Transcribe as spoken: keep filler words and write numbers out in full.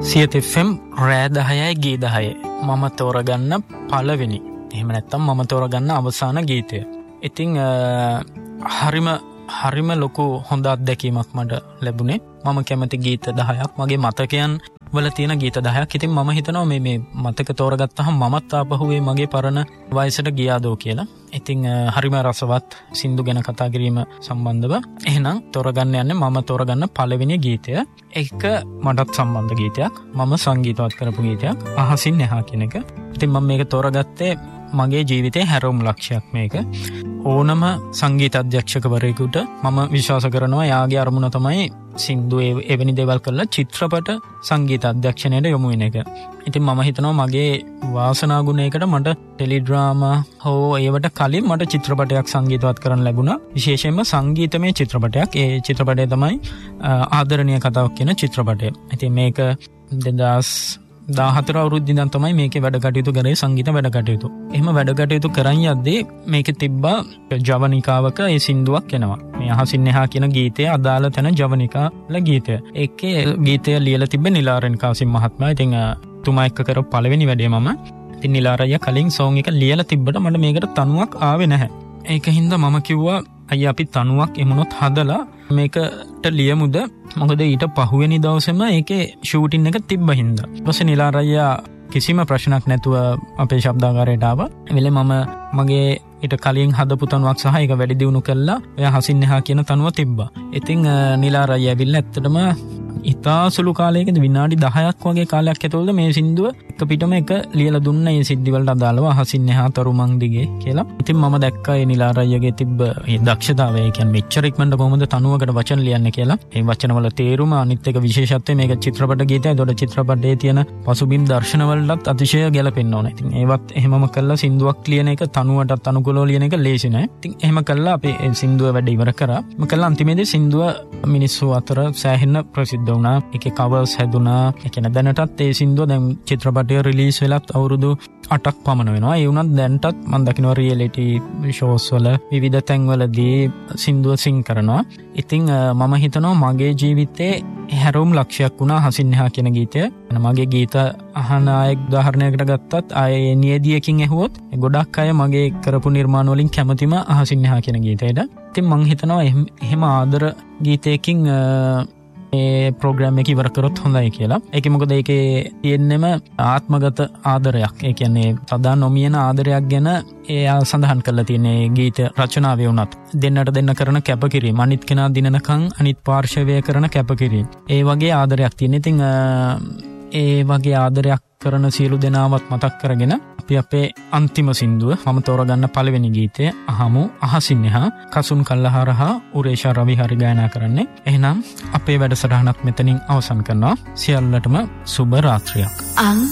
Siyatha F M රෑ දහයයි ගේ දහය මම තෝරගන්න පළවෙනි එහෙම නැත්තම් මම තෝරගන්න අවසාන ගීතය. ඉතින් හරිම හරිම ලොකු හොඳ අත්දැකීමක් මට ලැබුණේ. මම කැමති ගීත දහයක් මගේ මතකයන් වල තියෙන ගීත දහයක්. ඉතින් මම හිතනවා මේ මේ මතක තෝරගත්තහම මමත් ආපහු මේ මගේ පරණ වයසට ගියාදෝ කියලා. ඉතින් හරිම රසවත් සින්දු ගැන කතා කිරීම සම්බන්ධව එහෙනම් තෝරගන්න යන්නේ මම තෝරගන්න පළවෙනි ගීතය. ඒක මටත් සම්බන්ධ ගීතයක්. මම සංගීතවත් කරපු ගීතයක්. අහසින් එහා කියන එක. ඉතින් මම මේක තෝරගත්තේ මගේ ජීවිතේ හැරවුම් ලක්ෂයක් මේක. ඕනම සංගීත අධ්‍යක්ෂකවරයෙකුට මම විශ්වාස කරනවා යාගේ අරමුණ තමයි සින්දු එවැනි දේවල් කරලා චිත්‍රපට සංගීත අධ්‍යක්ෂණයට යොමු වෙන එක. ඉතින් මම හිතනවා මගේ වාසනා ගුණයකට මට ටෙලි ඩ්‍රාමා හෝ ඒවට කලින් මට චිත්‍රපටයක් සංගීතවත් කරන්න ලැබුණා. විශේෂයෙන්ම සංගීතමය චිත්‍රපටයක්. ඒ චිත්‍රපටය තමයි ආදරණීය කතාවක් කියන චිත්‍රපටය. ඉතින් මේක දෙදහස් දාහතර අවුරුද්දේ ඉඳන් තමයි මේකේ වැඩ කටයුතු කරේ සංගීත වැඩ කටයුතු. එහෙම වැඩ කටයුතු කරන් යද්දී මේකේ තිබ්බා ජවනිකාවක ඒ සින්දුවක් එනවා. මේ අහසින් එහා කියන ගීතයේ අදාළ තැන ජවනිකාල ගීතය. ඒකේ ගීතය ලියලා තිබ්බේ නිලාරන් කාසිම් මහත්මයා. ඉතින් තුමා එක්ක කරපු පළවෙනි වැඩේ මම. ඉතින් නිලාරయ్య කලින් සෝන් එක ලියලා තිබ්බට මට මේකට තනුවක් ආවේ නැහැ. ඒක හින්දා මම කිව්වා අයියා අපි තනුවක් එමුණොත් හදලා මේකට ලියමුද. මොකද ඊට පහුවෙනි දවසේම ඒකේ ෂූටින් එක තිබ්බ හින්දා. ඊපස්සේ නිලාරయ్య කිසිම ප්‍රශ්නයක් නැතුව අපේ ශබ්දාගාරයට ආවා. එවෙලේ මම මගේ ඊට කලින් හදපු තනුවක් සහ ඒක වැඩි දියුණු කළා. ඔය හසින් එහා කියන තනුව තිබ්බා. ඉතින් නිලාරయ్య ඇවිල්ලා ඇත්තටම ඉතා සුළු කාලයකදී විනාඩි දහයක් වගේ කාලයක් ඇතුළත මේ සින්දුව එක පිටම එක ලියලා දුන්න මේ සිද්ධි වලට අදාළව අහසින් එහා තරුමන් දිගේ කියලා. ඉතින් මම දැක්කා මේ නිලාරయ్యගේ තිබ්බ මේ දක්ෂතාවය. ඒ කියන්නේ මෙච්චර ඉක්මනට කොහොමද තනුවකට වචන ලියන්නේ කියලා. මේ වචන වල තේරුම අනිත් එක විශේෂත්වය මේක චිත්‍රපට ගීතය. ඒතකොට චිත්‍රපටයේ තියෙන පසුබිම් දර්ශන වලටත් අතිශය ගැලපෙන්න ඕනේ. ඉතින් ඒවත් එහෙමම කළා සින්දුවක් ලියන එක තනුවටත් අනුකූලව ලියන එක ලේසි නෑ. ඉතින් එහෙම කළා අපි සින්දුව වැඩ ඉවර කරා. මම කළා අන්තිමේදී සින්දුව මිනිස්සු අතර සෑහෙන ප්‍රසිද්ධ වුණා. ඒකේ කවර්ස් හැදුනා. ඒ කියන්නේ දැනටත් ඒ සින්දුව දැන් චිත්‍රපටය රිලීස් වෙලත් අවුරුදු අටක් පමණ වෙනවා. ඒ වුණත් දැන්ටත් මම දකිනවා රියැලිටි ෂෝස් වල විවිධ තැන්වලදී සින්දුව සින් කරනවා. ඉතින් මම හිතනවා මගේ ජීවිතේ හැරවුම් ලක්ෂයක් වුණා හසින් එහා කියන ගීතය. මගේ ගීත අහන අය උදාහරණයකට ගත්තත් ආයේ නියදියකින් ඇහුවොත් ගොඩක් අය මගේ කරපු නිර්මාණ වලින් කැමතිම අහසින් එහා කියන ගීතයට. ඉතින් මම හිතනවා එහෙම ආදර ගීතයකින් මේ ප්‍රෝග්‍රෑම් එක ඉවර කරොත් හොඳයි කියලා. ඒක මොකද ඒකේ තියෙන්නම ආත්මගත ආදරයක්. ඒ කියන්නේ සදා නොමියන ආදරයක් ගැන එයා සඳහන් කරලා තියෙන ගීත රචනාවේ උනත් දෙන්නට දෙන්න කරන කැපකිරීම, අනිත් කෙනා දිනනකම් අනිත් පාර්ශවය කරන කැපකිරීම. ඒ වගේ ආදරයක් තියෙන. ඉතින් ඒ වගේ ආදරයක් කරන සියලු දෙනාවත් මතක් කරගෙන අපි අපේ අන්තිම සින්දුව මම තෝරගන්න පළවෙනි ගීතය අහමු. අහසින් එහා කසුන් කල්ලහරහා උරේෂා රවි හරි ගායනා කරන්නේ. එහෙනම් අපේ වැඩසටහනත් මෙතනින් අවසන් කරනවා. සියල්ලටම සුබ රාත්‍රියක්. අං